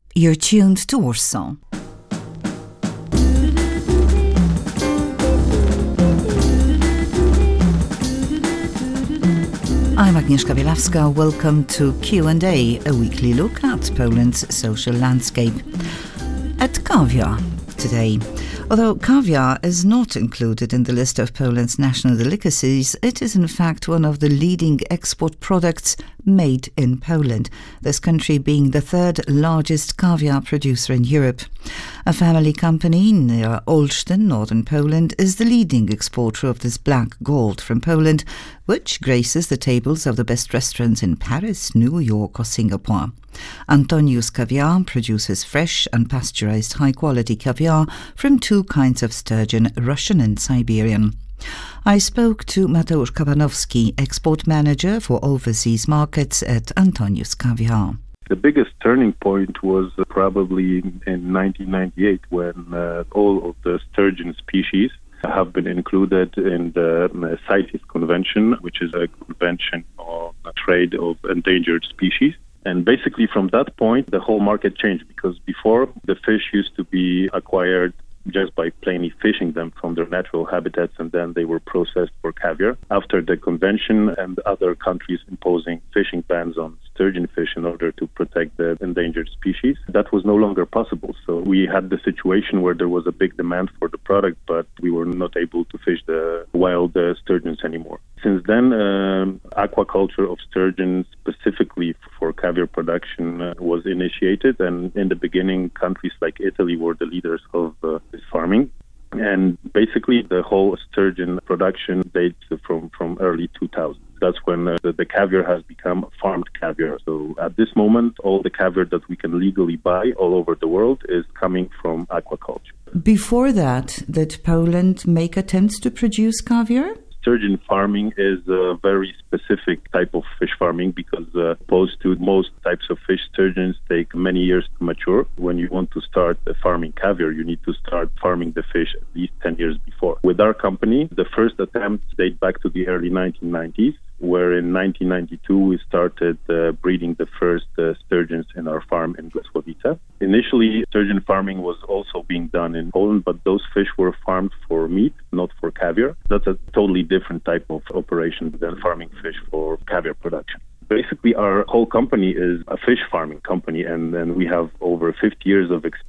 You're tuned to Warsaw. I'm Agnieszka Bielawska. Welcome to Q&A, a weekly look at Poland's social landscape. At Caviar today. Although caviar is not included in the list of Poland's national delicacies, it is in fact one of the leading export products made in Poland, this country being the third largest caviar producer in Europe. A family company near Olsztyn, northern Poland, is the leading exporter of this black gold from Poland, which graces the tables of the best restaurants in Paris, New York or Singapore. Antonius Caviar produces fresh, unpasteurized, high-quality caviar from two kinds of sturgeon, Russian and Siberian. I spoke to Mateusz Kabanowski, export manager for overseas markets at Antonius Caviar. The biggest turning point was probably in 1998 when all of the sturgeon species have been included in the CITES Convention, which is a convention on the trade of endangered species. And basically from that point, the whole market changed, because before the fish used to be acquired just by plainly fishing them from their natural habitats, and then they were processed for caviar. After the convention and other countries imposing fishing bans on sturgeon fish in order to protect the endangered species, that was no longer possible. So we had the situation where there was a big demand for the product, but we were not able to fish the wild sturgeons anymore. Since then, aquaculture of sturgeon specifically for caviar production was initiated, and in the beginning, countries like Italy were the leaders of this farming. And basically, the whole sturgeon production dates from early 2000s. That's when the caviar has become farmed caviar. So at this moment, all the caviar that we can legally buy all over the world is coming from aquaculture. Before that, did Poland make attempts to produce caviar? Sturgeon farming is a very specific type of fish farming because opposed to most types of fish, sturgeons take many years to mature. When you want to start farming caviar, you need to start farming the fish at least 10 years before. With our company, the first attempts date back to the early 1990s, where in 1992 we started breeding the first sturgeons in our farm in Głosowice. Initially, sturgeon farming was also being done in Poland, but those fish were farmed for meat, not for caviar. That's a totally different type of operation than farming fish for caviar production. Basically, our whole company is a fish farming company, and we have over 50 years of experience